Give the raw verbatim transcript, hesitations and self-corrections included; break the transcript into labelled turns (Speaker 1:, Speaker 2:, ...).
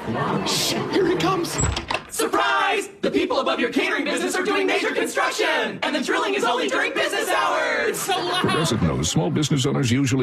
Speaker 1: Shit, here it comes.
Speaker 2: Surprise! The people above your catering business are doing major construction, and the drilling is only during business hours. So loud.
Speaker 3: Progressive knows small business owners usually